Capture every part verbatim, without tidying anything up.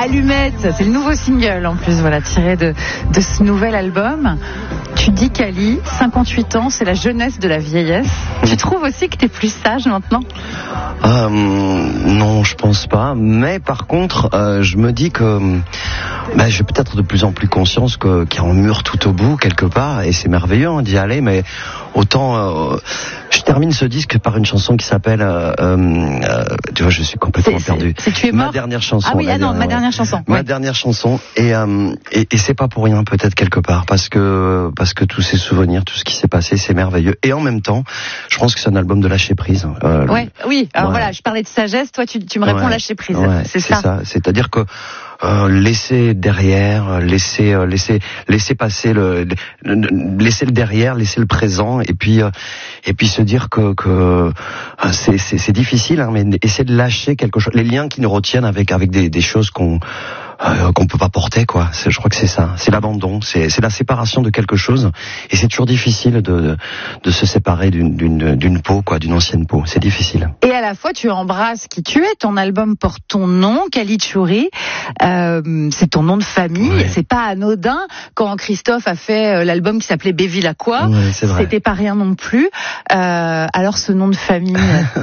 Allumette, c'est le nouveau single en plus, voilà, tiré de, de ce nouvel album. Tu dis Kali, cinquante-huit ans, c'est la jeunesse de la vieillesse. Tu trouves aussi que t'es plus sage maintenant ? euh, Non, je pense pas. Mais par contre, euh, je me dis que bah, j'ai peut-être de plus en plus conscience que, qu'il y a un mur tout au bout quelque part, et c'est merveilleux hein, d'y aller. Mais autant, euh, je termine ce disque par une chanson qui s'appelle, euh, euh, tu vois, je suis complètement c'est, perdu. C'est, c'est tu es mort. Ma dernière chanson. Ah oui, ah non, dernière, ma ouais. dernière chanson. Ma ouais. dernière chanson, et, euh, et et c'est pas pour rien peut-être quelque part, parce que parce que tous ces souvenirs, tout ce qui s'est passé, c'est merveilleux. Et en même temps, je pense que c'est un album de lâcher prise. Euh, ouais, oui. Alors ouais. voilà, je parlais de sagesse, toi tu tu me réponds ouais. lâcher prise. Ouais, c'est, c'est ça. ça. C'est-à-dire que Euh, laisser derrière, laisser, euh, laisser, laisser passer le, le, le, laisser le derrière, laisser le présent, et puis, euh, et puis se dire que, que euh, c'est, c'est, c'est difficile, hein, mais essayer de lâcher quelque chose, les liens qui nous retiennent avec, avec des, des choses qu'on, euh, qu'on peut pas porter, quoi. C'est, je crois que c'est ça, c'est l'abandon, c'est, c'est la séparation de quelque chose, et c'est toujours difficile de, de, de se séparer d'une, d'une, d'une peau, quoi, d'une ancienne peau. C'est difficile. Et à la fois, tu embrasses qui tu es. Ton album porte ton nom, Kali Tchouri. Euh, c'est ton nom de famille. Ouais. C'est pas anodin. Quand Christophe a fait euh, l'album qui s'appelait Béville-la-Quoi, ouais, c'était pas rien non plus. Euh, alors, ce nom de famille,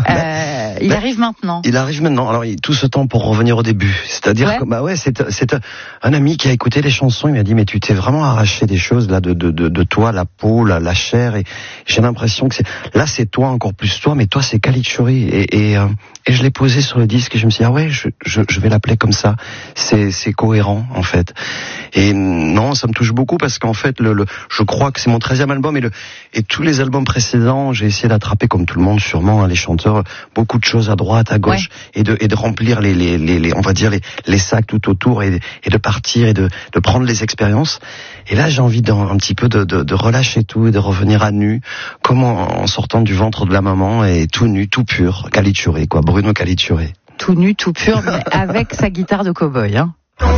euh, il bah, arrive maintenant. Il arrive maintenant. Alors, il, tout ce temps pour revenir au début. C'est-à-dire ouais. que, bah ouais, c'est, c'est un ami qui a écouté les chansons. Il m'a dit, mais tu t'es vraiment arraché des choses là de, de, de, de toi, la peau, la, la chair. Et j'ai l'impression que c'est, là, c'est toi, encore plus toi, mais toi, c'est Kali Tchouri. Et, et, euh, et je l'ai posé sur le disque et je me suis dit, ah ouais, je, je, je vais l'appeler comme ça. C'est, c'est cohérent, en fait. Et non, ça me touche beaucoup parce qu'en fait, le, le, je crois que c'est mon treizième album et, le, et tous les albums précédents, j'ai essayé d'attraper, comme tout le monde, sûrement, hein, les chanteurs, beaucoup de choses à droite, à gauche, ouais. et, de, et de remplir les, les, les, les, on va dire, les, les sacs tout autour et, et de partir et de, de prendre les expériences. Et là, j'ai envie d'un, un petit peu de, de, de relâcher tout et de revenir à nu, comme en, en sortant du ventre de la maman et tout nu, tout pur, Kali Tchouri, quoi, Bruno Kali Tchouri. Tout nu, tout pur, mais avec sa guitare de cow-boy, hein.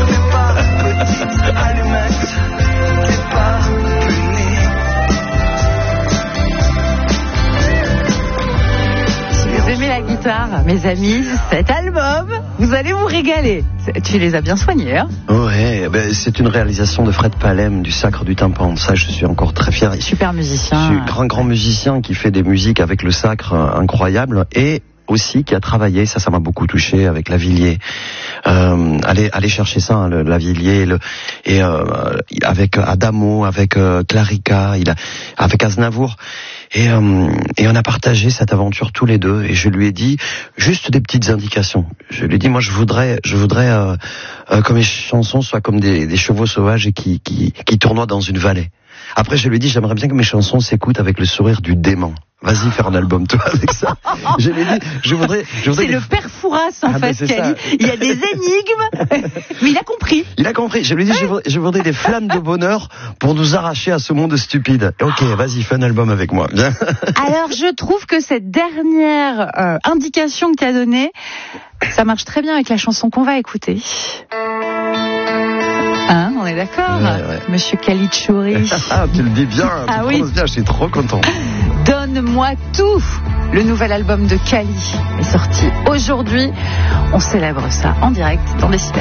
Si vous aimez la guitare, mes amis, cet album, vous allez vous régaler. Tu les as bien soignés, hein? Ouais, ben c'est une réalisation de Fred Palem du Sacre du Tympan. Ça, je suis encore très fier. Super musicien. Je suis un grand, grand musicien qui fait des musiques avec le Sacre incroyable et aussi qui a travaillé, ça, ça m'a beaucoup touché avec Lavilliers. Euh, allez, allez chercher ça, hein, le, Lavilliers, le, et euh, avec Adamo, avec euh, Clarica, il a, avec Aznavour. Et, euh, et on a partagé cette aventure tous les deux. Et je lui ai dit juste des petites indications. Je lui ai dit, moi, je voudrais, je voudrais euh, euh, que mes chansons soient comme des, des chevaux sauvages et qui, qui, qui tournoient dans une vallée. Après, je lui ai dit, j'aimerais bien que mes chansons s'écoutent avec le sourire du dément. Vas-y, faire un album, toi, avec ça. Je lui ai dit, je voudrais, je voudrais. C'est des... le père Fouras, en ah fait, ben Kali. Il y a des énigmes, mais il a compris. Il a compris. Je lui ai dit, je voudrais, je voudrais des flammes de bonheur pour nous arracher à ce monde stupide. Ok, vas-y, fais un album avec moi. Bien. Alors, je trouve que cette dernière euh, indication que tu as donnée, ça marche très bien avec la chanson qu'on va écouter. Hein, on est d'accord, ouais, ouais. Monsieur Kali Tchouri. Ah, tu le dis bien, tu ah, le oui. prononces bien, je suis trop content. Donne-moi tout. Le nouvel album de Kali est sorti aujourd'hui. On célèbre ça en direct dans Décibel.